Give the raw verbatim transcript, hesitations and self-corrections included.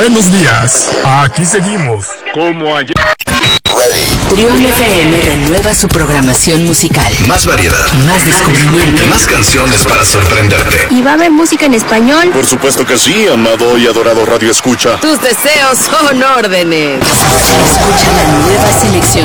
Buenos días. Aquí seguimos. Como ayer. Trión F M renueva su programación musical. Más variedad. Más descubrimiento. Más canciones para sorprenderte. ¿Y va a haber música en español? Por supuesto que sí, amado y adorado Radio Escucha. Tus deseos son órdenes. Escucha la nueva selección